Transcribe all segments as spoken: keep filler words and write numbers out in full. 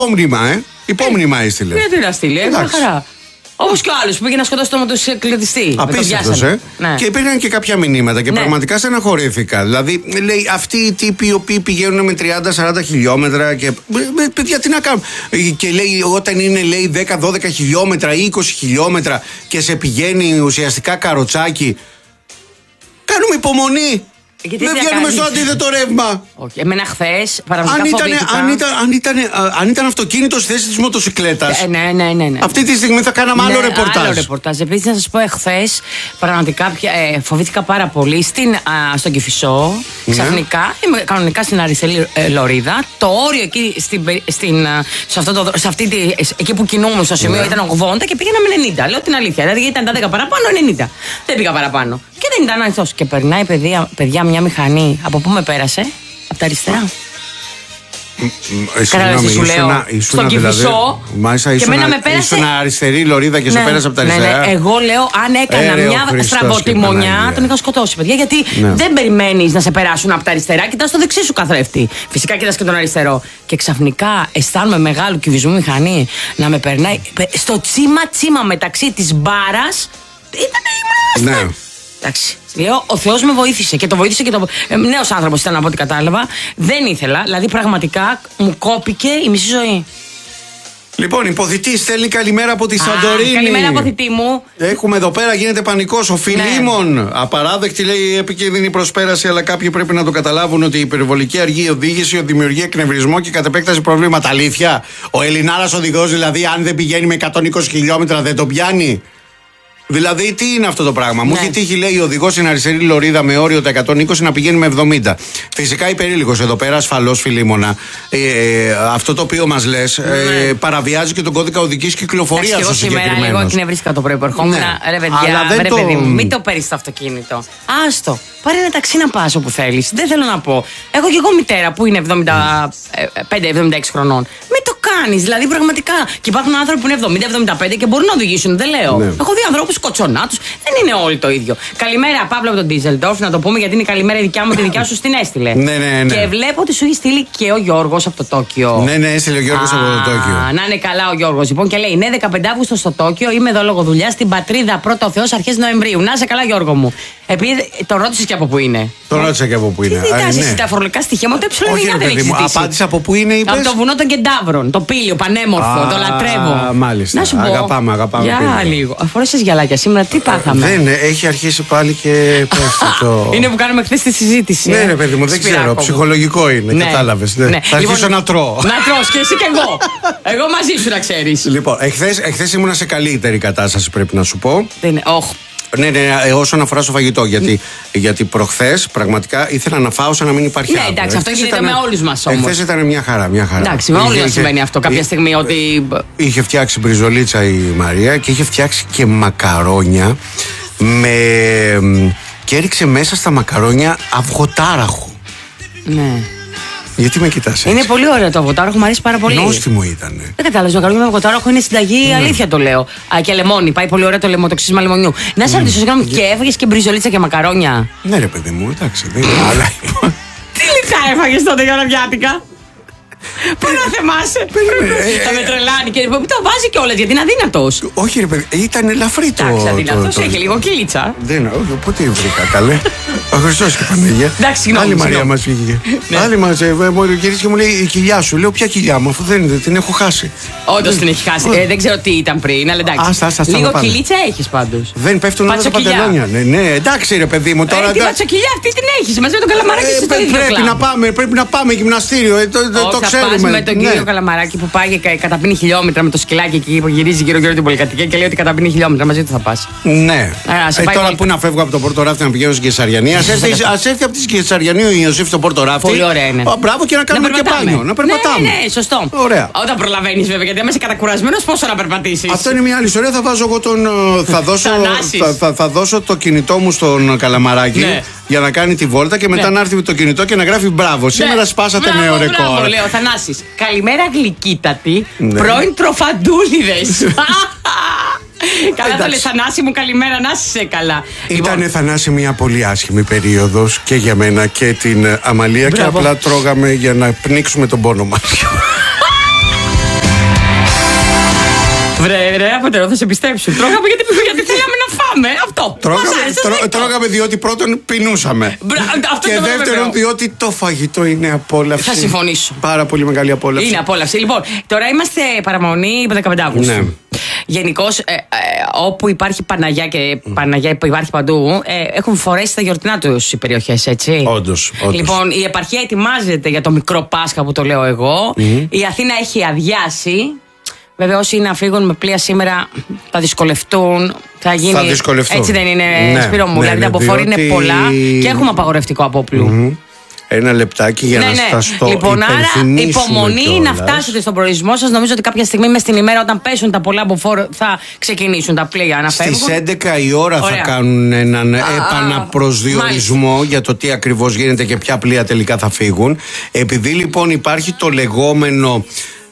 Υπόμνημα, ε. Υπόμνημα έστειλε. Γιατί να στείλει, μια χαρά. Όπως και ο άλλος που πήγε να σκοτώσει το μοτοσυκλετιστή. Απίστευτος, ε. Ναι. Και υπήρχαν και κάποια μηνύματα και ναι. πραγματικά στεναχωρήθηκα. Δηλαδή, λέει, αυτοί οι τύποι οι οποίοι πηγαίνουν με τριάντα σαράντα χιλιόμετρα και. Παιδιά, τι να κάνουν. Και λέει, όταν είναι λέει δέκα δώδεκα χιλιόμετρα ή είκοσι χιλιόμετρα και σε πηγαίνει ουσιαστικά καροτσάκι. Κάνουμε υπομονή. Γιατί δεν βγαίνουμε στο αντίθετο ρεύμα. Όχι. Εμένα χθες πραγματικά αν ήταν, αν, ήταν, αν, ήταν, αν ήταν αυτοκίνητο στη θέση της μοτοσυκλέτας. Ε, ναι, ναι, ναι, ναι. Αυτή τη στιγμή θα κάναμε ναι, άλλο ρεπορτάζ. Άλλο ρεπορτάζ. Επίσης, να σας πω, εχθές πραγματικά ε, φοβήθηκα πάρα πολύ στην, α, στον Κηφισό. Ναι. Ξαφνικά, είμαι κανονικά στην αριστερή ε, λωρίδα. Το όριο εκεί, στην, στην, σε αυτό το, σε αυτή τη, εκεί που κινούμουν στο σημείο ναι. ήταν ογδόντα και πήγαινα με ενενήντα. Λέω την αλήθεια. Δηλαδή ήταν τα δέκα παραπάνω, ενενήντα. Δεν πήγα παραπάνω. Και δεν ήταν ανοιχτός. Και περνάει παιδιά, παιδιά μια μηχανή. Από πού με πέρασε? Από τα αριστερά. Κατάλαβε τι σου λέω. Στον Κηφισό. Μάλιστα, ήσουν αριστερή λωρίδα και σε πέρασε από τα αριστερά. Ναι, ναι. Εγώ λέω, αν έκανα ε, μια στραβοτιμονιά, τον είχα σκοτώσει, παιδιά. Γιατί ναι. δεν περιμένεις να σε περάσουν από τα αριστερά, κοιτάς στο δεξί σου καθρέφτη. Φυσικά κοιτάς και τον αριστερό. Και ξαφνικά αισθάνομαι μεγάλου κυβισμού μηχανή να με περνάει στο τσίμα τσίμα μεταξύ της μπάρας. Ήταν είμαστε. Εντάξει. Λέω, ο Θεός με βοήθησε και το βοήθησε και το. Ε, νέος άνθρωπος ήταν από ό,τι κατάλαβα. Δεν ήθελα, δηλαδή πραγματικά μου κόπηκε η μισή ζωή. Λοιπόν, υποθητή στέλνει καλημέρα από τη Σαντορίνη. Καλημέρα, αποθητή μου. Έχουμε εδώ πέρα, γίνεται πανικός. Ο Φιλίμων. Ναι. Απαράδεκτη, λέει, επικίνδυνη προσπέραση, αλλά κάποιοι πρέπει να το καταλάβουν ότι η υπερβολική αργή οδήγηση δημιουργεί εκνευρισμό και κατ' επέκταση προβλήματα. Αλήθεια. Ο Ελληνάρας οδηγός, δηλαδή, αν δεν πηγαίνει με εκατόν είκοσι χιλιόμετρα, δεν το πιάνει. Δηλαδή, τι είναι αυτό το πράγμα. Ναι. Μου έχει τύχει, λέει, ο οδηγός στην αριστερή λωρίδα με όριο τα εκατόν είκοσι να πηγαίνει με εβδομήντα. Φυσικά υπερήλικος εδώ πέρα, ασφαλώς, Φιλίμωνα. Ε, ε, αυτό το οποίο μας λες ναι. ε, παραβιάζει και τον κώδικα οδικής κυκλοφορίας. Εγώ σήμερα λίγο εκνευρίστηκα το πρωί που ερχόμουν. Ναι. Ρε παιδιά, ρε το... παιδί μου, μην το παίρνεις το αυτοκίνητο. Άστο. Πάρε ένα ταξί να πας όπου θέλεις. Δεν θέλω να πω. Έχω και εγώ μητέρα που είναι εβδομήντα πέντε εβδομήντα έξι χρονών. Μην το κάνεις, δηλαδή πραγματικά. Και υπάρχουν άνθρωποι που είναι εβδομήντα εβδομήντα πέντε και μπορούν να οδηγήσουν. Δεν λέω. Ναι. Έχω δει ανθρώπους κοτσονάτους. Δεν είναι όλοι το ίδιο. Καλημέρα, Παύλο από τον Ντίζελντορφ, να το πούμε γιατί είναι η καλημέρα η δικιά μου, τη δικιά σου στην έστειλε. Ναι, ναι, ναι. Και βλέπω ότι σου έχει στείλει και ο Γιώργος από το Τόκιο. Ναι, ναι, έστειλε ο Γιώργος από το Τόκιο. Να είναι καλά ο Γιώργος. Λοιπόν, και λέει: ναι, δεκαπέντε Αυγούστου στο Τόκιο, είμαι εδώ λόγω δουλειά στην πατρίδα πρώτα ο Θεός αρχές Νοεμβρίου. Να είσαι καλά, Γιώργο μου. Επειδή το ρώτησε και από πού είναι. Το ρώτησα και από πού είναι. Τι κοιτάζει εσύ τα φορολογικά στοιχεία μου, το ε δεν έχει ζητήσει. Απάντησε από πού είναι, είπες. Από το βουνό των Κεντάβρων. Το πήλιο, πανέμορφο, το λατρεύω. Μάλιστα. Να σου πω. Αγαπάμε, αγαπάμε. Για λίγο. Αφορέσες γυαλάκια σήμερα, τι πάθαμε. Δεν, έχει αρχίσει πάλι και πέφτει το. Είναι που κάνουμε χθες τη συζήτηση. Ναι, ρε παιδί μου, δεν ξέρω. Ψυχολογικό είναι, κατάλαβες. Θα αρχίσω να τρώω. Να τρως και εσύ και εγώ. Εγώ μαζί σου να ξέρεις. Λοιπόν, εχθές ήμουνα σε καλύτερη κατάσταση, πρέπει να σου πω. Ναι, ναι, ναι, όσον αφορά στο φαγητό. Γιατί, γιατί προχθές πραγματικά ήθελα να φάω σαν να μην υπάρχει άλλο. Ναι, εντάξει, αυτό γίνεται ήταν, με όλους μας όμως. Χθες ήταν μια χαρά, μια χαρά. Εντάξει, με όλους μας συμβαίνει αυτό κάποια στιγμή. Ότι... Είχε φτιάξει μπριζολίτσα η Μαρία και είχε φτιάξει και μακαρόνια με. Και έριξε μέσα στα μακαρόνια αυγοτάραχο. Ναι. Γιατί με κοιτάς έτσι? Είναι πολύ ωραίο το αυγοτάραχο, μου αρέσει πάρα πολύ. Νόστιμο ήτανε. Δεν κατάλαβες, μακαρόνια με αυγοτάραχο είναι συνταγή, ναι. Αλήθεια το λέω. Α, και λεμόνι, πάει πολύ ωραίο το λαιμό, το ξύσμα λεμονιού. Να σε ρωτήσω, συγγνώμη, και έφαγες και μπριζολίτσα και μακαρόνια? Ναι, ρε παιδί μου, εντάξει, δεν είναι άλλα. Τι λιτά έφαγες τότε για Ολυμπιάτικα? Πού να θυμάσαι. Θα με τρελάνει και μην το βάζει κιόλας γιατί είναι αδύνατος. Όχι, ρε παιδί, ήταν ελαφρύ το. Εντάξει, αδύνατος, έχει λίγο κύλιτσα. Δεν, όχι, πότε βρήκα, καλέ. Ο Χριστός και Παναγία. Εντάξει, συγγνώμη. Άλλη Μαρία μας βγήκε. Άλλη μας γυρίζει και μου λέει η κοιλιά σου. Λέω ποια κοιλιά μου, αφού δεν την έχω χάσει. Όντως την έχει χάσει. Δεν ξέρω τι ήταν πριν, αλλά εντάξει. Λίγο κοιλίτσα έχεις πάντως. Δεν πέφτουν όλα τα παντελόνια. Ναι, εντάξει, ρε παιδί μου τώρα. Τι πατσοκυλιά αυτή την έχεις μαζί με τον καλαμαράκι στο ίδιο. Πρέπει να πάμε γυμναστήριο, το ξέρουμε. Με τον κύριο Καλαμαράκη που πάει και καταπίνει χιλιόμετρα με το σκυλάκι εκεί που γυρίζει γύρω-γύρω την πολυκατοικία και λέει ότι καταπίνει χιλιόμετρα. Μαζί του θα πας. Ναι. Ε, τώρα πολύ... που να φεύγω από το Πόρτο Ράφτη να πηγαίνω στην Κεσαριανή. Ας έρθει, έρθει από τη Κεσαριανή ο Ιωσήφ στο Πόρτο Ράφτη. Πολύ ωραία είναι. Ο, μπράβο και να κάνουμε να και πάνω. Να περπατάμε. Ναι, ναι, σωστό. Ωραία. Όταν προλαβαίνεις βέβαια, γιατί άμα είσαι κατακουρασμένος, πόσο να περπατήσεις. Αυτό είναι μια άλλη ιστορία. Θα βάζω εγώ τον. Θα δώσω, θα, θα, θα δώσω το κινητό μου στον Καλαμαράκη. Ναι. Για να κάνει τη βόλτα και μετά ναι. να έρθει με το κινητό και να γράφει μπράβο. Ναι. Σήμερα σπάσατε νέο ρεκόρ. Μπράβο, λέω Θανάσης. Καλημέρα γλυκύτατη. Ναι. Πρώην τροφαντούλιδες. Καλά το λες Θανάση μου, καλημέρα, να είσαι καλά. Ήτανε λοιπόν... Θανάση μια πολύ άσχημη περίοδος και για μένα και την Αμαλία. Μπράβο. Και απλά τρώγαμε για να πνίξουμε τον πόνο μας. Βρε, ρε, αποτελώ, θα σε πιστέψουν. Τρώγαμε γιατί, γιατί θέλαμε να φάμε. Αυτό. Τρώγαμε, τρώ, τρώγαμε διότι πρώτον πεινούσαμε. Μπρα, αυτό και δεύτερον διότι το φαγητό είναι απόλαυση. Θα συμφωνήσω. Πάρα πολύ μεγάλη απόλαυση. Είναι απόλαυση. Λοιπόν, τώρα είμαστε παραμονή δεκαπέντε Αυγούστου. Ναι. Γενικώς, ε, ε, όπου υπάρχει Παναγιά και mm. Παναγιά που υπάρχει παντού, ε, έχουν φορέσει τα γιορτινά τους οι περιοχές, έτσι. Όντως, όντως. Λοιπόν, η επαρχία ετοιμάζεται για το μικρό Πάσχα που το λέω εγώ. Mm. Η Αθήνα έχει αδειάσει. Βέβαια, όσοι είναι να φύγουν με πλοία σήμερα θα δυσκολευτούν. Θα γίνει. Θα δυσκολευτούν. Έτσι δεν είναι, ναι, Σπύρο μου? Ναι, δηλαδή, ναι, τα αποφόρη διότι... είναι πολλά και έχουμε απαγορευτικό απόπλου. Mm-hmm. Ένα λεπτάκι για ναι, να ναι. σας το Λοιπόν, άρα υπομονή κιόλας. Να φτάσετε στον προορισμό σας. Νομίζω ότι κάποια στιγμή μες στην ημέρα, όταν πέσουν τα πολλά αποφόρο, θα ξεκινήσουν τα πλοία να φεύγουν. Στις έντεκα η ώρα Ωραία. θα κάνουν έναν Α, επαναπροσδιορισμό μάλιστα. για το τι ακριβώς γίνεται και ποια πλοία τελικά θα φύγουν. Επειδή λοιπόν υπάρχει το λεγόμενο.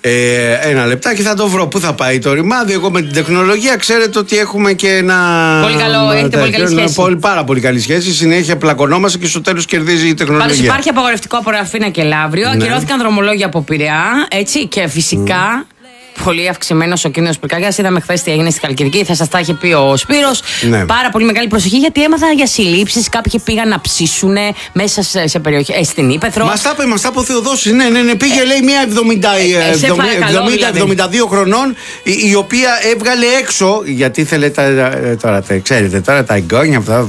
Ε, ένα λεπτάκι θα το βρω. Πού θα πάει το ρημάδι? Εγώ με την τεχνολογία ξέρετε ότι έχουμε και ένα. Πολύ καλό, έχετε πολύ καλή σχέση. Πολύ, πάρα πολύ καλή σχέση. Συνέχεια πλακωνόμαστε και στο τέλος κερδίζει η τεχνολογία. Πάντως υπάρχει απαγορευτικό από Ραφίνα και Λαύριο. Ναι. Ακυρώθηκαν δρομολόγια από Πειραιά. Έτσι και φυσικά. Mm. Πολύ αυξημένο ο κίνδυνος πυρκαγιάς. Είδαμε χθες τι έγινε στη Χαλκιδική. Θα σας τα είχε πει ο Σπύρος. Ναι. Πάρα πολύ μεγάλη προσοχή γιατί έμαθα για συλλήψεις. Κάποιοι πήγαν να ψήσουν μέσα σε, σε περιοχή. Ε, στην Ήπεθρο. Μας τα είπε, μας τα είπε ο Θεοδόσης. Ναι, ναι, ναι. Πήγε, ε, λέει, μία εβδομήντα εβδομήντα δύο χρονών, η, η οποία έβγαλε έξω. Γιατί ήθελε τα. Τώρα, τα, ξέρετε, τώρα τα εγγόνια αυτά.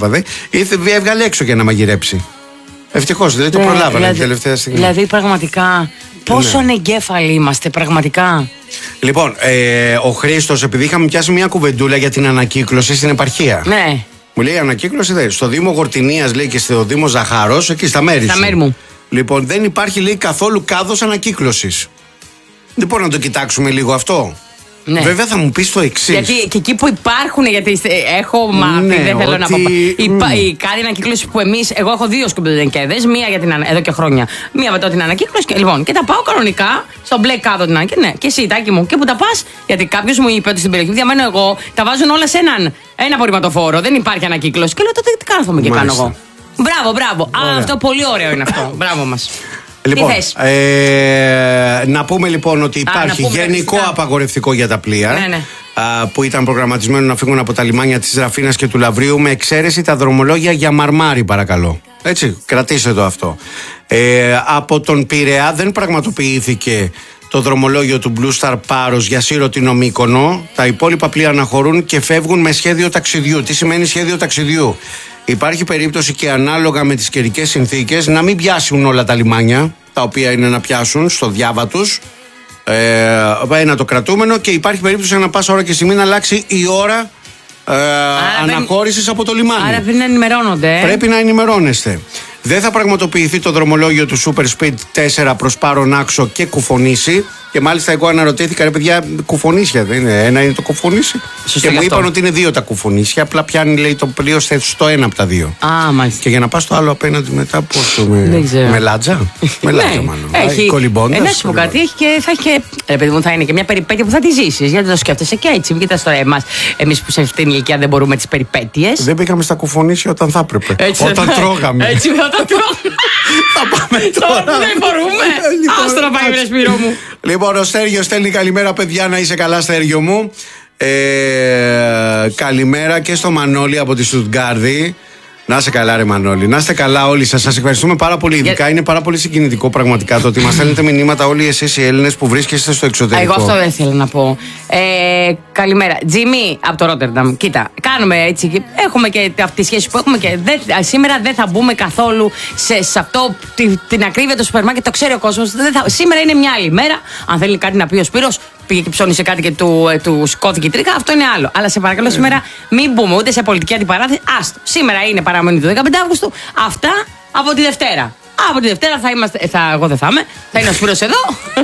Έβγαλε έξω για να μαγειρέψει. Ευτυχώς, δεν το ναι, προλάβανε δηλαδή, την τελευταία στιγμή. Δηλαδή, πραγματικά. Πόσο ναι. ανεγκέφαλοι είμαστε, πραγματικά. Λοιπόν, ε, ο Χρήστος, επειδή είχαμε πιάσει μια κουβεντούλα για την ανακύκλωση στην επαρχία. Ναι. Μου λέει ανακύκλωση, δε, στο Δήμο Γορτινίας, λέει, και στο Δήμο Ζαχαρός, εκεί στα μέρη. Στα μέρη μου. Λοιπόν, δεν υπάρχει, λέει, καθόλου κάδος ανακύκλωσης. Δεν μπορούμε να το κοιτάξουμε λίγο αυτό? Ναι. Βέβαια θα μου πεις το εξής. Γιατί και εκεί που υπάρχουν, γιατί έχω μάθει, ναι, δεν θέλω ότι... να πω. Η, mm. η κάδη ανακύκλωση που εμείς, εγώ έχω δύο σκουπιδενκέδες, μία για την, εδώ και χρόνια. Μία μετά την ανακύκλωση. Και, λοιπόν, και τα πάω κανονικά στο μπλε κάδο την ανακύκλωση. Ναι, και εσύ, Τάκη μου, και που τα πας, γιατί κάποιος μου είπε ότι στην περιοχή που διαμένω εγώ τα βάζουν όλα σε έναν ένα απορριμματοφόρο. Δεν υπάρχει ανακύκλωση. Και λέω τότε τι κάθομαι και κάνω εγώ. Μπράβο, μπράβο. Α, αυτό πολύ ωραίο είναι αυτό. Μπράβο μας. Λοιπόν, ε, να πούμε λοιπόν ότι υπάρχει Α, γενικό φυσικά. απαγορευτικό για τα πλοία, ναι, ναι. α, που ήταν προγραμματισμένο να φύγουν από τα λιμάνια της Ραφίνας και του Λαυρίου, με εξαίρεση τα δρομολόγια για Μαρμάρι, παρακαλώ. Έτσι, κρατήστε το αυτό. Ε, από τον Πειραιά δεν πραγματοποιήθηκε το δρομολόγιο του Blue Star Πάρος για Σύρο Μύκονο. Τα υπόλοιπα πλοία αναχωρούν και φεύγουν με σχέδιο ταξιδιού. Τι σημαίνει σχέδιο ταξιδιού? Υπάρχει περίπτωση και ανάλογα με τις καιρικές συνθήκες να μην πιάσουν όλα τα λιμάνια, τα οποία είναι να πιάσουν στο διάβα τους, ε, ένα το κρατούμενο, και υπάρχει περίπτωση να πάσα ώρα και στιγμή να αλλάξει η ώρα ε, αναχώρησης από το λιμάνι. Άρα πρέπει να ενημερώνονται. Ε? Πρέπει να ενημερώνεστε. Δεν θα πραγματοποιηθεί το δρομολόγιο του Super Speed τέσσερα προς Πάρον Άξο και Κουφονήσι. Και μάλιστα εγώ αναρωτήθηκα, ρε παιδιά, κουφονίσια δεν είναι? Ένα είναι το κουφονήσι. Σωστό, και μου είπαν ότι είναι δύο τα κουφονίσια. Απλά πιάνει, λέει, το πλοίο στο ένα από τα δύο. Α, μάλιστα. Και για να πας στο άλλο απέναντι μετά, πώς με, με λάτζα. Με λάτζα, μάλλον. Έχει κολυμπώντας. Ε, να σου πω κάτι, έχει και, θα έχει και. Ρε παιδί μου, θα είναι και μια περιπέτεια που θα τη ζήσεις. Γιατί το σκέφτεσαι και έτσι. Κοίτα τώρα εμάς. Εμείς που σε αυτήν την ηλικία δεν μπορούμε τις περιπέτειες. Δεν πήγαμε στα κουφονίσια όταν θα έπρεπε. Έτσι, όταν θα... τρώγαμε. Έτσι, όταν τρώγαμε. Θα πάμε τώρα. Δεν μπορούμε. Άστο να πάει, βρε Σπύρο μου. Λοιπόν, ο Στέργιος στέλνει καλημέρα, παιδιά, να είσαι καλά, Στέργιο μου. Ε, καλημέρα και στο Μανώλη από τη Στουτγκάρδη. Να είστε καλά, ρε Μανώλη. Να είστε καλά όλοι σας. Σας ευχαριστούμε πάρα πολύ. Ειδικά είναι πάρα πολύ συγκινητικό πραγματικά το ότι μας στέλνετε μηνύματα όλοι εσείς οι Έλληνες που βρίσκεστε στο εξωτερικό. Εγώ αυτό δεν θέλω να πω. Ε, καλημέρα. Τζίμι από το Ρότερνταμ. Κοίτα, κάνουμε έτσι. Έχουμε και αυτή τη σχέση που έχουμε και δεν, σήμερα δεν θα μπούμε καθόλου σε, σε αυτό τη, την ακρίβεια του σούπερ μάρκετ. Το ξέρει ο κόσμος. Σήμερα είναι μια άλλη μέρα. Αν θέλει κάτι να πει ο Σπύρος, πήγε και ψώνισε κάτι και του, ε, του σκόθηκε η τρίκα, αυτό είναι άλλο. Αλλά σε παρακαλώ, σήμερα μην μπούμε ούτε σε πολιτική αντιπαράθεση. Άστο. Σήμερα είναι παραμονή του δεκαπέντε Αυγούστου. Αυτά από τη Δευτέρα. Από τη Δευτέρα θα είμαστε. Θα, εγώ δεν θα είμαι. Θα είναι ο Σπύρος εδώ.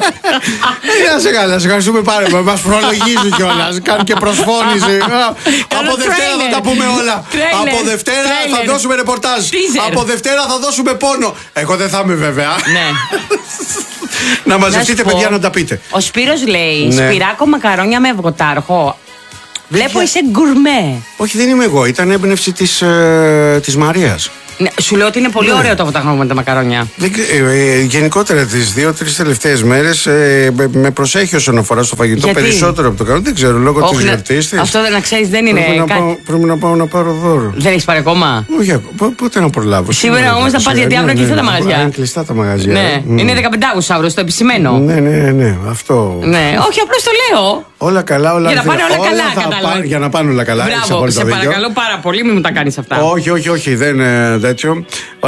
Να σε καλά, σε ευχαριστούμε πάρα πολύ. Μας προλογίζει κιόλας. Κάνει και προσφώνηση. Από Δευτέρα θα τα πούμε όλα. Από Δευτέρα θα δώσουμε ρεπορτάζ. Από Δευτέρα θα δώσουμε πόνο. Εγώ δεν θα είμαι βέβαια. Να μαζευτείτε, παιδιά, να τα πείτε. Ο Σπύρος λέει σπυράκο μακαρόνια με αυγοτάρχο. Βλέπω είσαι γκουρμέ. Όχι, δεν είμαι εγώ. Ήταν έμπνευση της Μαρίας. Ναι, σου λέω ότι είναι πολύ ναι. ωραίο το αποταγνώμα με τα μακαρόνια. Δεν, ε, ε, γενικότερα τις δύο-τρεις τελευταίες μέρες ε, με, με προσέχει όσον αφορά στο φαγητό. Γιατί? Περισσότερο από το κανόνα. Δεν ξέρω, λόγω της γιορτής της. Αυτό δεν να ξέρεις, δεν είναι. Πρέπει, κα... να πάω, πρέπει να πάω να πάρω δώρο. Δεν έχεις πάρει ακόμα. Όχι, πότε να προλάβω. Σήμερα όμως θα πας, γιατί αύριο κλειστά τα μαγαζιά. Είναι κλειστά τα μαγαζιά. Ναι, mm. είναι δεκαπέντε Αυγούστου αύριο, στο επισημένο. Ναι, ναι, ναι, αυτό. Ναι, όχι, απλώς το λέω. Όλα καλά, όλα για να πάνε όλα, όλα καλά, κατάλαβα. Για να πάνε όλα καλά. Μπράβο, σε παρακαλώ πάρα πολύ, μην μου τα κάνεις αυτά. Όχι, όχι, όχι, δεν είναι τέτοιο.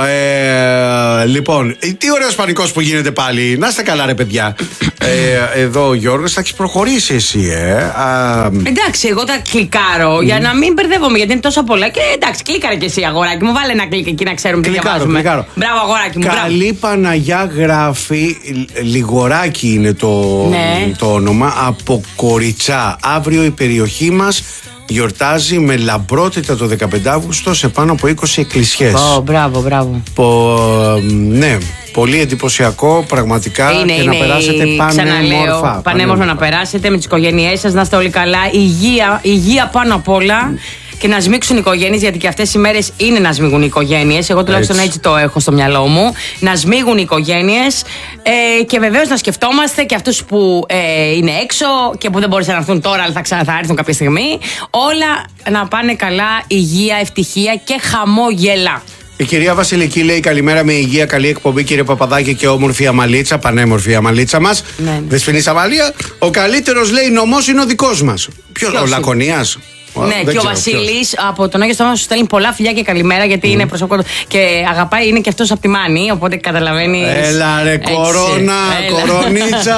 Ε, λοιπόν, τι ωραίος πανικός που γίνεται πάλι. Να είστε καλά, ρε παιδιά. ε, εδώ ο Γιώργος, θα έχεις προχωρήσει εσύ, ε. Α, εντάξει, εγώ τα κλικάρω mm. για να μην μπερδεύομαι, γιατί είναι τόσο πολλά. Και εντάξει, κλίκαρε και εσύ, αγοράκι μου. Βάλε ένα κλικ εκεί να ξέρουμε τι διαβάζουμε. Κλικάρω. Μπράβο, αγοράκι μου. Καλή μπράβο. Παναγιά γράφει. Λιγοράκι είναι το, ναι. το όνομα. Από Κοριτσά. Αύριο η περιοχή μας γιορτάζει με λαμπρότητα το δεκαπέντε Αυγούστου σε πάνω από είκοσι εκκλησιές. Oh, μπράβο, μπράβο. Πο, ναι, πολύ εντυπωσιακό πραγματικά. Είναι, και είναι, να περάσετε πανέμορφα. Πανέμορφα να περάσετε με τις οικογένειές σας, να είστε όλοι καλά. Υγεία, υγεία πάνω απ' όλα. Mm. Και να σμίξουν οι οικογένειες, γιατί και αυτές οι μέρες είναι να σμίγουν οι οικογένειες. Εγώ τουλάχιστον έτσι, έτσι το έχω στο μυαλό μου. Να σμίγουν οι οικογένειες ε, και βεβαίως να σκεφτόμαστε και αυτούς που ε, είναι έξω και που δεν μπορούσαν να έρθουν τώρα, αλλά θα, ξα, θα έρθουν κάποια στιγμή. Όλα να πάνε καλά, υγεία, ευτυχία και χαμόγελα. Η κυρία Βασιλική λέει καλημέρα με υγεία, καλή εκπομπή κύριε Παπαδάκη και όμορφη αμαλίτσα, πανέμορφη αμαλίτσα μας. Ναι. Δεσποινής Αμαλία. Ο καλύτερος λέει νομός είναι ο δικός μας. Ποιος, ο Λακωνίας. Ναι, και ο Βασίλης από τον Άγιο Σταυρό σου στέλνει πολλά φιλιά και καλημέρα, γιατί mm. είναι προσωπικό και αγαπάει, είναι και αυτός από τη Μάνη, οπότε καταλαβαίνει. Έλα ρε κορώνα, κορονίτσα.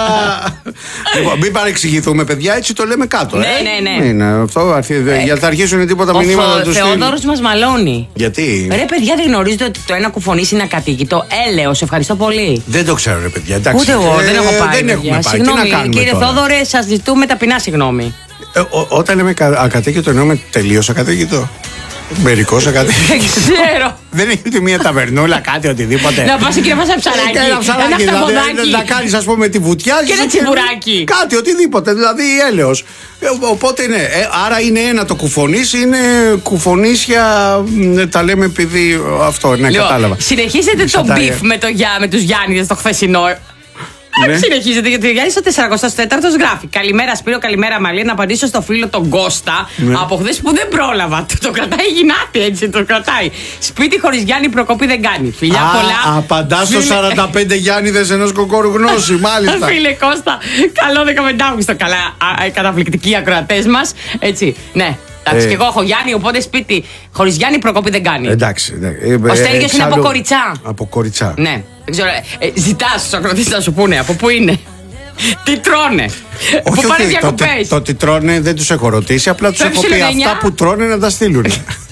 Λοιπόν, μην παρεξηγηθούμε, παιδιά, έτσι το λέμε κάτω. Ναι, ε? ναι, ναι. Είναι, αυτό, ε, για θα αρχίσουν τίποτα ο μηνύματα του. Ο Θεόδωρος μας μαλώνει. Γιατί? Ρε παιδιά, δεν γνωρίζετε ότι το ένα κουφονίσι είναι ακατοίκητο? Έλεος, ευχαριστώ πολύ. Δεν το ξέρω, ρε παιδιά. Εντάξει. Ούτε εγώ, ε, δεν έχω πάει. Δεν έχουμε πάει. Συγγνώμη, κύριε Θόδωρε, σας ζητούμε ταπεινά συγγνώμη. Ε, ό, όταν λέμε ακατοίκητο εννοούμε τελείως ακατοίκητο? Μερικώς ακατοίκητο? Δεν ξέρω. Δεν έχει ούτε μία ταβερνούλα, κάτι, οτιδήποτε? Να πας εκεί να φας ένα ψαράκι. Ένα ψαράκι, δηλαδή, να κάνεις ας πούμε τη βουτιά και ένα τσιμπουράκι. Κάτι, οτιδήποτε, δηλαδή έλεος. Οπότε ναι, ε, άρα είναι ένα το κουφονίσι, είναι κουφονίσια, τα λέμε επειδή αυτό, ναι, Λέω, κατάλαβα. Συνεχίζετε το μπιφ με, το, με τους Γιάννηδες το χθεσινό. Ναι. Συνεχίζεται, γιατί ο Γιάννης ο σαράντα τέταρτος γράφει: καλημέρα Σπύρο, καλημέρα Μαλία. Να απαντήσω στο φίλο τον Κώστα, ναι, από χθες που δεν πρόλαβα. Το, το κρατάει γυνάτη, έτσι το κρατάει. Σπίτι χωρίς Γιάννη προκοπή δεν κάνει. Φιλιά Α, πολλά. Απαντά στο σαράντα πέντε Γιάννηδες ενός κοκόρου γνώση, μάλιστα. Φίλε Κώστα, καλό δεκαπέντε Αυγούστου. Καλά, καταπληκτικοί ακροατές μας. Έτσι, ναι. Εντάξει, ε, και εγώ έχω Γιάννη, οπότε σπίτι χωρίς Γιάννη προκοπή δεν κάνει. Εντάξει. Ναι. Ο Στέλιος είναι από Κοριτσά. Από Κοριτσά. Ναι. Δεν ξέρω, ε, ζητάς στους ακροατές να σου πούνε από πού είναι. Τι τρώνε. Όχι, πάνε διακοπές. Το, το τι τρώνε δεν τους έχω ρωτήσει. Απλά τους έχω πει αυτά που τρώνε να τα στείλουν.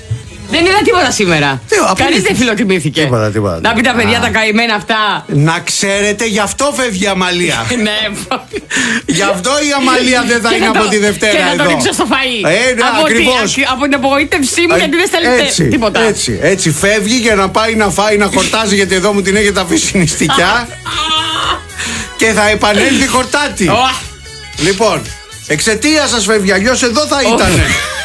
Δεν είδα τίποτα σήμερα. Κανείς δεν φιλοτιμήθηκε. Τίποτα, τίποτα. Να πει τα παιδιά τα καημένα αυτά. Να ξέρετε, γι' αυτό φεύγει η Αμαλία. Ναι. Γι' αυτό η Αμαλία δεν θα είναι από τη Δευτέρα εδώ. Και να το ρίξω στο φαΐ. Ακριβώς. Από την απογοήτευσή μου, γιατί δεν στέλνετε τίποτα. Έτσι, έτσι φεύγει για να πάει να φάει, να χορτάζει, γιατί εδώ μου την έχετε αφήσει νηστικιά. Και θα επανέλθει χορτάτη. Λοιπόν, εξαιτία σας φεύγει, αλλιώς εδώ θα ήτανε.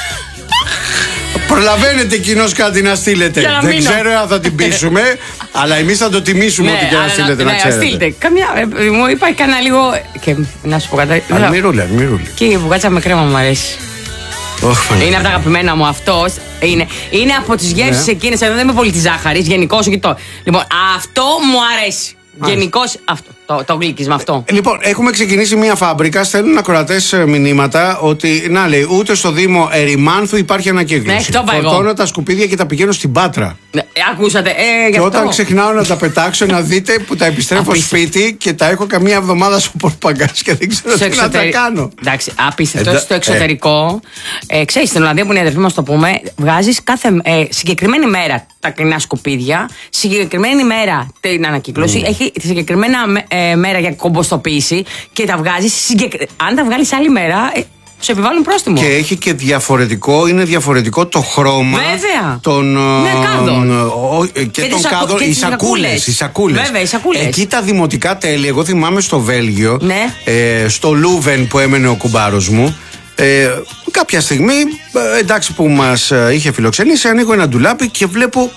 Προλαβαίνετε κοινώς κάτι να στείλετε. Δεν μείνω. Ξέρω αν θα την πείσουμε, αλλά εμείς θα το τιμήσουμε ναι, ότι και να στείλετε, να, να ξέρετε. Στείλτε. Καμιά, ε, μου είπα κανένα λίγο. Και να σου πω κάτι. Αλμυρούλη, αλμυρούλη. Και η βουγάτσα με κρέμα μου αρέσει. Oh, είναι από τα αγαπημένα μου αυτός. Είναι, είναι από τις γεύσεις ναι. εκείνες. Εδώ δεν είμαι πολύ τη ζάχαρη, γενικώς και το. Λοιπόν, αυτό μου αρέσει. Γενικώς αυτό. Το, το γλύκισμα αυτό. Λοιπόν, έχουμε ξεκινήσει μια φάμπρικα. Στέλνουν ακροατές μηνύματα ότι, να λέει, ούτε στο Δήμο Ερημάνθου υπάρχει ανακύκλωση. Ναι, φορτώνω τα σκουπίδια και τα πηγαίνω στην Πάτρα. Ναι, ακούσατε. Ε, και όταν ξεχνάω να τα πετάξω, να δείτε που τα επιστρέφω απίστευτο. Σπίτι και τα έχω καμία εβδομάδα στο πορπαγκάζ και δεν ξέρω τι εξωτερι... να τα κάνω. Εντάξει, απίστευτο. Εντά... Στο εξωτερικό, ε. Ε, ξέρεις, στην Ολλανδία που είναι η αδερφή μας, το πούμε, βγάζεις κάθε ε, συγκεκριμένη μέρα τα κλεινά σκουπίδια, συγκεκριμένη μέρα την ανακύκλωση, mm. έχει τη συγκεκριμένα ε, μέρα για κομποστοποίηση και τα βγάζεις. Συγκεκρι... Αν τα βγάλεις άλλη μέρα, ε, σου επιβάλλουν πρόστιμο. Και έχει και διαφορετικό, είναι διαφορετικό το χρώμα. Βέβαια. Των, ναι, κάδων. Ο, και, και των κάδων. Οι σακούλες. Οι σακούλες. Βέβαια, οι σακούλες. Εκεί τα δημοτικά τέλη, εγώ θυμάμαι στο Βέλγιο, ναι. ε, στο Λούβεν που έμενε ο κουμπάρος μου. Ε, κάποια στιγμή, ε, εντάξει που μας ε, είχε φιλοξενήσει, ανοίγω ένα ντουλάπι και βλέπω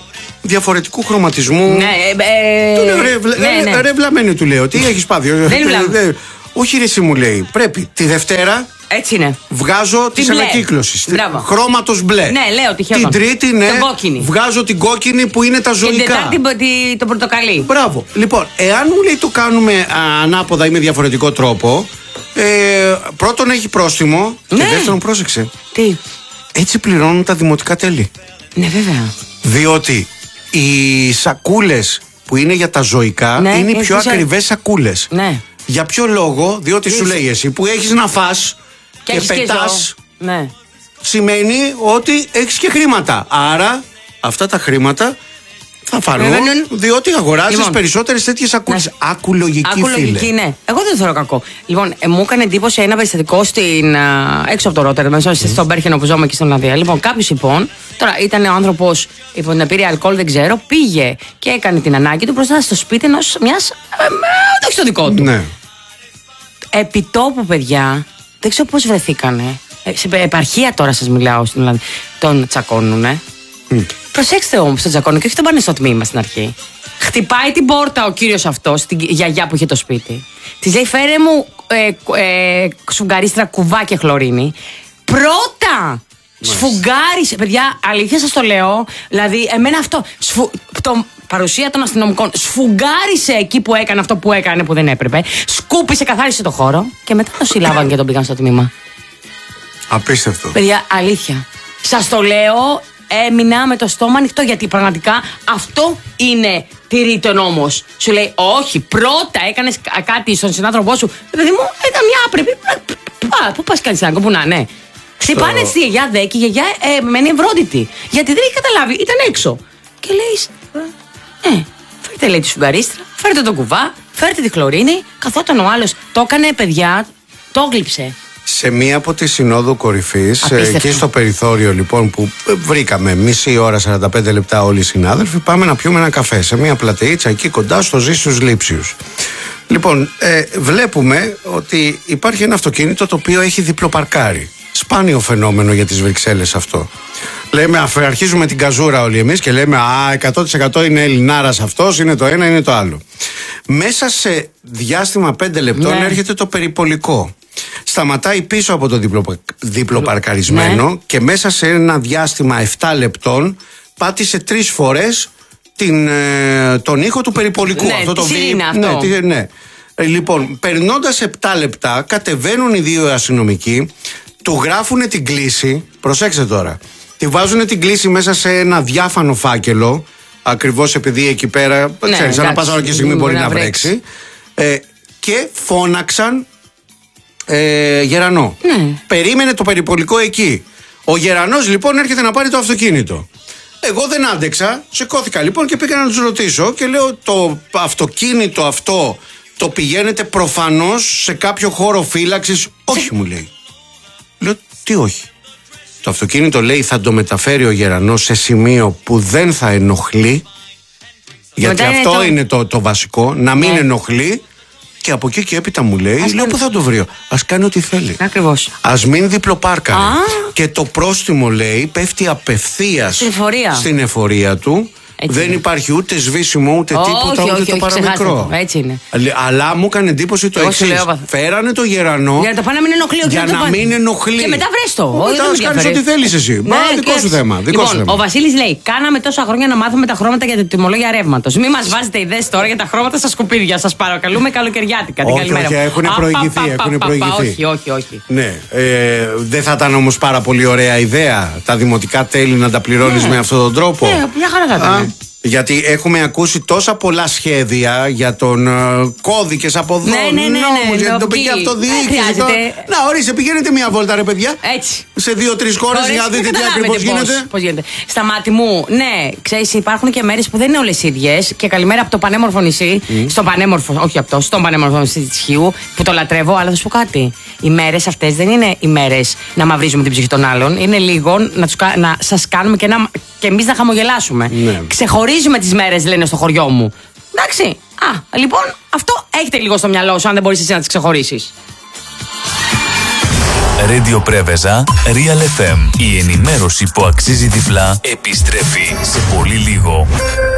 διαφορετικού χρωματισμού. Ναι, ε, του λέω, ρε, ναι, ναι. ρε βλαμένη, του λέω. Τι έχεις πάθει? Δεν όχι, ρε, εσύ μου λέει. Πρέπει τη Δευτέρα. Έτσι είναι. Βγάζω τη ανακύκλωση. Χρώματος μπλε. Ναι, λέω τυχαίο. Την Τρίτη, ναι. Βγάζω την κόκκινη που είναι τα ζωικά. Και την Τετάρτη το πορτοκαλί. Μπράβο. Λοιπόν, εάν μου λέει το κάνουμε α, ανάποδα ή με διαφορετικό τρόπο, ε, πρώτον έχει πρόστιμο. Ναι. Και δεύτερον, πρόσεξε. Τι? Έτσι πληρώνουν τα δημοτικά τέλη. Ναι, βέβαια. Διότι οι σακούλες που είναι για τα ζωικά, ναι, είναι οι πιο ακριβές σακούλες. Ναι. Για ποιο λόγο? Διότι Είσαι. σου λέει εσύ που έχεις να φας και, και πετάς, ναι. σημαίνει ότι έχεις και χρήματα. Άρα αυτά τα χρήματα θα φανούν, ναι, ναι, ναι. διότι αγοράζεις λοιπόν, περισσότερες τέτοιες σακούλες. Ναι. Ακουλογική, Ακουλογική, φίλε. Ναι. Εγώ δεν το θεωρώ κακό. Λοιπόν, ε, μου έκανε εντύπωση ένα περιστατικό στην, α, έξω από το Ρότερνταμ, μέσα mm. στον Μπέρχενο που ζούμε και στην Ολλανδία. Λοιπόν, κάποιο λοιπόν, τώρα ήταν ο άνθρωπος που την πήρε αλκοόλ, δεν ξέρω, πήγε και έκανε την ανάγκη του μπροστά στο σπίτι ενός μιας. Ε, ε, όχι στο δικό του. Ναι. Επιτόπου, παιδιά, δεν ξέρω πώς βρεθήκανε. Ε, σε επαρχία τώρα σας μιλάω στην Ολλανδία. Τον τσακώνουνε. Mm. Προσέξτε όμως τον τσακώνουν και όχι τον πάνε στο τμήμα στην αρχή. Χτυπάει την πόρτα ο κύριος αυτός, την γιαγιά που είχε το σπίτι. Της λέει φέρε μου ε, ε, σφουγγαρίστρα κουβά και χλωρίνη. Πρώτα! Σφουγγάρισε, παιδιά, αλήθεια σας το λέω. Δηλαδή, εμένα αυτό. Σφου, το, παρουσία των αστυνομικών. Σφουγγάρισε εκεί που έκανε αυτό που έκανε που δεν έπρεπε. Σκούπισε, καθάρισε το χώρο. Και μετά το συλλάβαν και τον πήγαν στο τμήμα. Απίστευτο. Παιδιά, αλήθεια. Σας το λέω, έμεινα με το στόμα ανοιχτό. Γιατί πραγματικά αυτό είναι τηρείται ο νόμος. Σου λέει, όχι, πρώτα έκανες κάτι στον συνάνθρωπό σου. Παιδί μου, ήταν μια άπρεπη. Πού πας κάνεις άγκο, που να, ναι. Χτυπάνε στη γιαγιά δε και η γιαγιά ε, μένει ευρόντιτη. Γιατί δεν έχει καταλάβει, ήταν έξω. Και λέει, ε, φέρτε λέει τη σουγκαρίστρα, φέρτε τον κουβά, φέρτε τη χλωρίνη. Καθόταν ο άλλος, το έκανε παιδιά, το γλύψε. Σε μία από τη Συνόδου Κορυφής, εκεί στο περιθώριο λοιπόν που βρήκαμε μισή ώρα, σαράντα πέντε λεπτά όλοι οι συνάδελφοι, πάμε να πιούμε ένα καφέ σε μία πλατείτσα εκεί κοντά στο Ζήσιους Λήψιους. Λοιπόν, ε, βλέπουμε ότι υπάρχει ένα αυτοκίνητο το οποίο έχει διπλοπαρκάρει. Σπάνιο φαινόμενο για τις Βρυξέλλες αυτό. Λέμε, αρχίζουμε την καζούρα όλοι εμείς και λέμε α, εκατό τοις εκατό είναι Ελληνάρας αυτός, είναι το ένα, είναι το άλλο. Μέσα σε διάστημα πέντε λεπτών ναι. έρχεται το περιπολικό. Σταματάει πίσω από το διπλο, διπλοπαρκαρισμένο ναι. και μέσα σε ένα διάστημα επτά λεπτών πάτησε τρεις φορές την, ε, τον ήχο του περιπολικού. Ναι, αυτό το βι... αυτό. Ναι, τι, ναι. Ε, λοιπόν, περνώντας επτά λεπτά, κατεβαίνουν οι δύο αστυνομικοί, του γράφουν την κλήση. Προσέξτε τώρα. Τη βάζουν την κλήση μέσα σε ένα διάφανο φάκελο. Ακριβώς επειδή εκεί πέρα, ναι, ξέρεις, ανά πάσα ώρα και στιγμή μπορεί να, να βρέξει. Ε, και φώναξαν ε, Γερανό. Ναι. Περίμενε το περιπολικό εκεί. Ο Γερανός λοιπόν έρχεται να πάρει το αυτοκίνητο. Εγώ δεν άντεξα. Σηκώθηκα λοιπόν και πήγα να τους ρωτήσω. Και λέω, το αυτοκίνητο αυτό το πηγαίνετε προφανώς σε κάποιο χώρο φύλαξης? Όχι, μου λέει. Λέω, τι όχι? Το αυτοκίνητο, λέει, θα το μεταφέρει ο Γερανός σε σημείο που δεν θα ενοχλεί. Γιατί Μετά αυτό είναι το, είναι το, το βασικό, να μην ναι. ενοχλεί. Και από εκεί και έπειτα μου λέει, ας λέω κάνει... πού θα το βρει? Ας κάνει ό,τι θέλει. Ακριβώς. Ας μην διπλοπάρκαρε. Και το πρόστιμο, λέει, πέφτει απευθείας στην εφορία, στην εφορία του. Έτσι δεν είναι. Υπάρχει ούτε σβήσιμο ούτε όχι, τίποτα, ούτε όχι, το όχι, παραμικρό. Έτσι είναι. Αλλά μου έκανε εντύπωση το εξής. Φέρανε το Γερανό για να το πάνε να μην ενοχλεί. Για να, να μην ενοχλεί. Και μετά βρες το. Μετά κάνεις ό,τι θέλεις εσύ. Μα δικό σου θέμα. Λοιπόν, ο Βασίλης λέει: κάναμε τόσα χρόνια να μάθουμε τα χρώματα για τα τιμολόγια ρεύματος. Μην μας βάζετε ιδέες τώρα για τα χρώματα στα σκουπίδια. Σας παρακαλούμε καλοκαιριάτικα. Όχι, έχουν προηγηθεί. Όχι, όχι, όχι. Δεν θα ήταν όμως πάρα πολύ ωραία ιδέα τα δημοτικά τέλη να τα πληρώνεις με αυτόν τον τρόπο? Ναι, μια χαρά θα ήταν. Γιατί έχουμε ακούσει τόσα πολλά σχέδια για τον uh, κώδικες από εδώ, ναι, ναι, ναι, νόμους, ναι, για την τοπική αυτοδιοίκηση. Το... Να, ορίστε, πηγαίνετε μία βόλτα, ρε παιδιά. Έτσι. Σε δύο-τρεις χώρες για να δείτε τι ακριβώς γίνεται. Πώς γίνεται. Στα μάτι μου, ναι, ξέρεις, υπάρχουν και μέρες που δεν είναι όλες ίδιες. Και καλημέρα από το πανέμορφο νησί. Mm. Στο πανέμορφο, όχι από το, στον πανέμορφο νησί της Χίου, που το λατρεύω, αλλά θα σου πω κάτι. Οι μέρες αυτές δεν είναι οι μέρες να μαυρίζουμε την ψυχή των άλλων. Είναι λίγο να, τους, να σας κάνουμε και, να, και εμείς να χαμογελάσουμε. Ναι. Ξεχωρίζουμε τις μέρες, λένε στο χωριό μου. Εντάξει. Α, λοιπόν, αυτό έχετε λίγο στο μυαλό σου, αν δεν μπορείς εσύ να τις ξεχωρίσεις. Radio Πρέβεζα, Real εφ εμ. Η ενημέρωση που αξίζει διπλά επιστρέφει σε πολύ λίγο.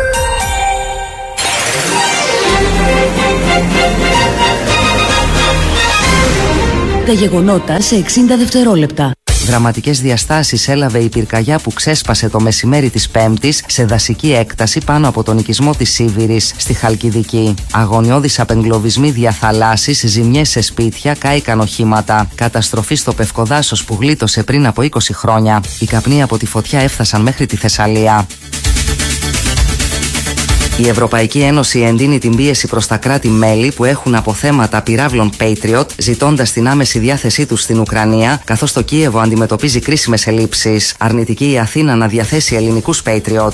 Τα γεγονότα σε εξήντα δευτερόλεπτα. Δραματικές διαστάσεις έλαβε η πυρκαγιά που ξέσπασε το μεσημέρι της Πέμπτης σε δασική έκταση πάνω από τον οικισμό της Σίβηρης στη Χαλκιδική. Αγωνιώδεις απεγκλωβισμοί διαθαλάσσης, ζημιές σε σπίτια, κάηκαν οχήματα. Καταστροφή στο Πευκοδάσος που γλίτωσε πριν από είκοσι χρόνια. Οι καπνοί από τη φωτιά έφτασαν μέχρι τη Θεσσαλία. Η Ευρωπαϊκή Ένωση εντείνει την πίεση προς τα κράτη-μέλη που έχουν αποθέματα πυράβλων Patriot, ζητώντας την άμεση διάθεσή τους στην Ουκρανία, καθώς το Κίεβο αντιμετωπίζει κρίσιμες ελλείψεις. Αρνητική η Αθήνα να διαθέσει ελληνικούς Patriot.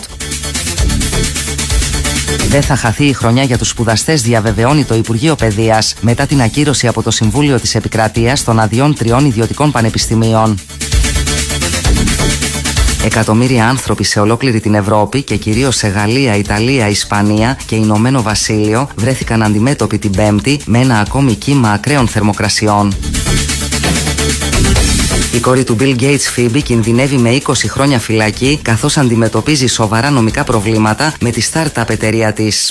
Δεν θα χαθεί η χρονιά για τους σπουδαστές, διαβεβαιώνει το Υπουργείο Παιδείας, μετά την ακύρωση από το Συμβούλιο της Επικρατείας των αδειών τριών ιδιωτικών πανεπιστημίων. Εκατομμύρια άνθρωποι σε ολόκληρη την Ευρώπη και κυρίως σε Γαλλία, Ιταλία, Ισπανία και Ηνωμένο Βασίλειο βρέθηκαν αντιμέτωποι την Πέμπτη με ένα ακόμη κύμα ακραίων θερμοκρασιών. Η κόρη του Bill Gates, Phoebe, κινδυνεύει με είκοσι χρόνια φυλακή καθώς αντιμετωπίζει σοβαρά νομικά προβλήματα με τη startup εταιρεία της.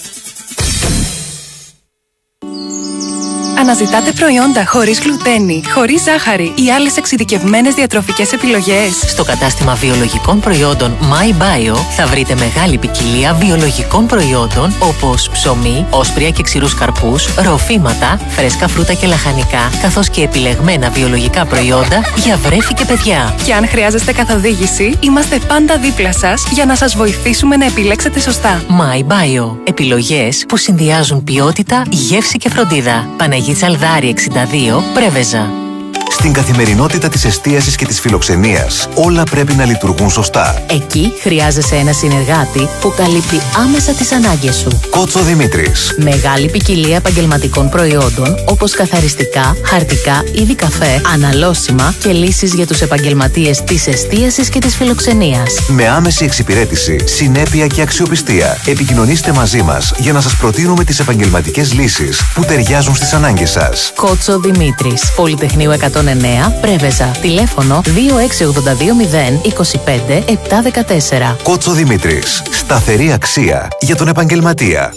Αναζητάτε προϊόντα χωρίς γλουτένη, χωρίς ζάχαρη ή άλλες εξειδικευμένες διατροφικές επιλογές? Στο κατάστημα βιολογικών προϊόντων MyBio θα βρείτε μεγάλη ποικιλία βιολογικών προϊόντων όπως ψωμί, όσπρια και ξηρούς καρπούς, ροφήματα, φρέσκα φρούτα και λαχανικά, καθώς και επιλεγμένα βιολογικά προϊόντα για βρέφη και παιδιά. Και αν χρειάζεστε καθοδήγηση, είμαστε πάντα δίπλα σας για να σας βοηθήσουμε να επιλέξετε σωστά. MyBio. Επιλογές που συνδυάζουν ποιότητα, γεύση και φροντίδα. Παναγία Τσαλδάρη εξήντα δύο, Πρέβεζα. Στην καθημερινότητα της εστίασης και της φιλοξενίας, όλα πρέπει να λειτουργούν σωστά. Εκεί χρειάζεσαι ένα συνεργάτη που καλύπτει άμεσα τις ανάγκες σου. Κότσο Δημήτρης. Μεγάλη ποικιλία επαγγελματικών προϊόντων όπως καθαριστικά, χαρτικά, είδη καφέ, αναλώσιμα και λύσεις για τους επαγγελματίες της εστίασης και της φιλοξενίας. Με άμεση εξυπηρέτηση, συνέπεια και αξιοπιστία. Επικοινωνήστε μαζί μας για να σας προτείνουμε τις επαγγελματικές λύσεις που ταιριάζουν στις ανάγκες σας. Κότσο Δημήτρης. Πολυτεχνείου εκατόν εννέα, Πρέβεζα. Τηλέφωνο δύο έξι ογδόντα δύο μηδέν είκοσι πέντε επτακόσια δεκατέσσερα. Κότσο Δημήτρης. Σταθερή αξία για τον επαγγελματία.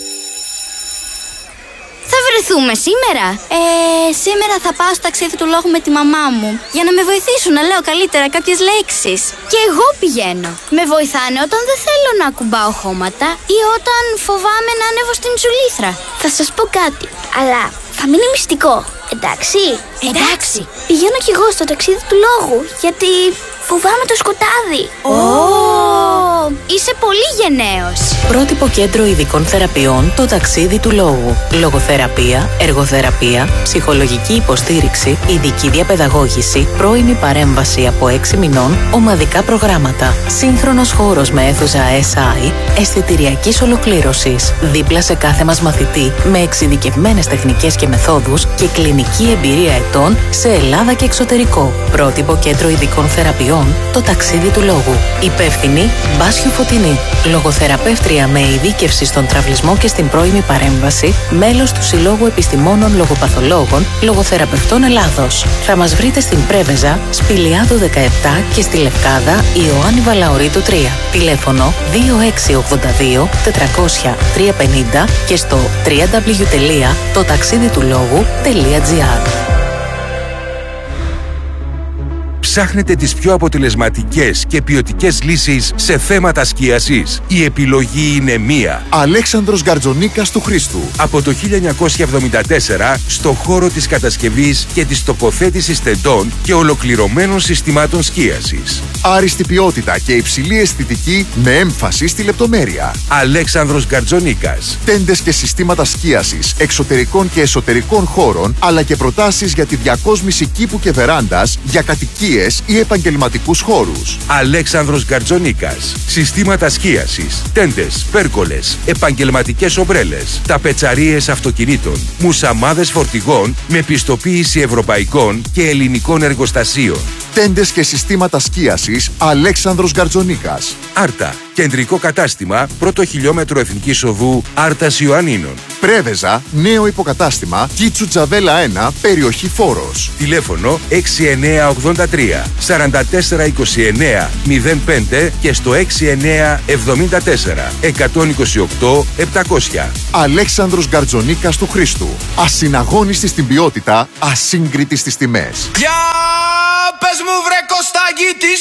Θα βρεθούμε σήμερα. Ε, σήμερα θα πάω στο ταξίδι του λόγου με τη μαμά μου για να με βοηθήσουν να λέω καλύτερα κάποιες λέξεις. Και εγώ πηγαίνω. Με βοηθάνε όταν δεν θέλω να ακουμπάω χώματα ή όταν φοβάμαι να ανέβω στην τσουλήθρα. Θα σας πω κάτι, αλλά θα μείνει μυστικό. Εντάξει. Εντάξει. Πηγαίνω κι εγώ στο ταξίδι του λόγου, γιατί φοβάμαι το σκοτάδι. Ω! Oh. Είσαι πολύ γενναίος. Πρότυπο κέντρο ειδικών θεραπείων, το ταξίδι του λόγου. Λογοθεραπεία, εργοθεραπεία, ψυχολογική υποστήριξη, ειδική διαπαιδαγώγηση, πρώιμη παρέμβαση από έξι μηνών, ομαδικά προγράμματα. Σύγχρονος χώρος με αίθουσα ες άι, αισθητηριακής ολοκλήρωσης. Δίπλα σε κάθε μας μαθητή, με εξειδικευμένες τεχνικές και μεθόδους και κλινική εμπειρία ετών σε Ελλάδα και εξωτερικό. Πρότυπο κέντρο ειδικών θεραπείων, το ταξίδι του λόγου. Υπεύθυνη Μπάσιο Φωτεινή. Λογοθεραπεύτρια με ειδίκευση στον τραυλισμό και στην πρώιμη παρέμβαση, μέλος του Συλλόγου Επιστημόνων Λογοπαθολόγων Λογοθεραπευτών Ελλάδος. Θα μας βρείτε στην Πρέβεζα, Σπηλιάδου δεκαεπτά και στη Λευκάδα Ιωάννη Βαλαωρίτου τρία. Τηλέφωνο δύο έξι ογδόντα δύο τετρακόσια τριακόσια πενήντα και στο double-u double-u double-u τελεία το ταξίδι του λόγου τελεία τζι άρ. Ψάχνετε τις πιο αποτελεσματικές και ποιοτικές λύσεις σε θέματα σκίασης? Η επιλογή είναι μία. Αλέξανδρος Γκαρτζονίκας του Χρήστου. Από το χίλια εννιακόσια εβδομήντα τέσσερα στο χώρο της κατασκευής και της τοποθέτησης τεντών και ολοκληρωμένων συστημάτων σκίασης. Άριστη ποιότητα και υψηλή αισθητική με έμφαση στη λεπτομέρεια. Αλέξανδρος Γκαρτζονίκας. Τέντες και συστήματα σκίασης εξωτερικών και εσωτερικών χώρων, αλλά και προτάσεις για τη διακόσμηση κήπου και βεράντας για κατοικίες ή επαγγελματικούς χώρους. Αλέξανδρος Γκαρτζονίκας. Συστήματα σκίασης, τέντες, πέρκολες, επαγγελματικές ομπρέλες, ταπετσαρίες αυτοκινήτων, μουσαμάδες φορτηγών με πιστοποίηση ευρωπαϊκών και ελληνικών εργοστασίων. Τέντες και συστήματα σκίασης Αλέξανδρος Γκαρτζονίκας. Άρτα. Κεντρικό κατάστημα, πρώτο χιλιόμετρο Εθνικής Οδού Άρτας Ιωαννίνων. Πρέβεζα, νέο υποκατάστημα Κίτσου Τζαβέλα ένα, περιοχή Φόρος. Τηλέφωνο έξι εννιά ογδόντα τρία σαράντα τέσσερα είκοσι εννιά μηδέν πέντε και στο έξι εννιά εβδομήντα τέσσερα εκατόν είκοσι οκτώ επτακόσια. Αλέξανδρος Γκαρτζονίκας του Χρήστου. Ασυναγώνιστη στην ποιότητα, ασύγκριτη στις τιμές. Για πες μου βρε Κωστάκη, τι